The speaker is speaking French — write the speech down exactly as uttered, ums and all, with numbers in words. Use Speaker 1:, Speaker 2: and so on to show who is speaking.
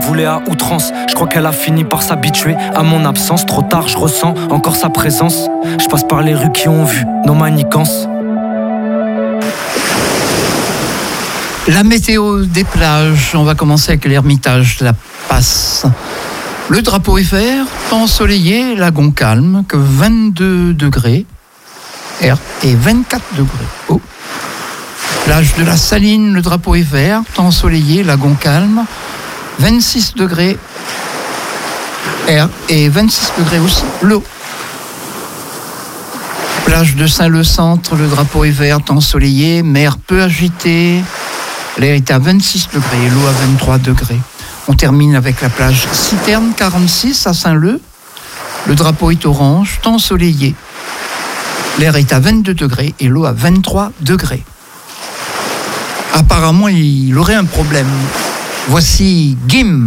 Speaker 1: voulait à outrance. Je crois qu'elle a fini par s'habituer à mon absence. Trop tard, je ressens encore sa présence. Je passe par les rues qui ont vu nos manigances.
Speaker 2: La météo des plages, on va commencer avec l'Ermitage, la Passe. Le drapeau est vert, temps ensoleillé, lagon calme, que vingt-deux degrés, R et vingt-quatre degrés. Oh. Plage de la Saline, le drapeau est vert, temps ensoleillé, lagon calme, vingt-six degrés, R et vingt-six degrés aussi, l'eau. Plage de Saint-Leu-Centre, le drapeau est vert, temps ensoleillé, mer peu agitée, l'air est à vingt-six degrés et l'eau à vingt-trois degrés. On termine avec la plage Citerne quarante-six à Saint-Leu. Le drapeau est orange, temps ensoleillé. L'air est à vingt-deux degrés et l'eau à vingt-trois degrés. Apparemment, il aurait un problème. Voici Gim.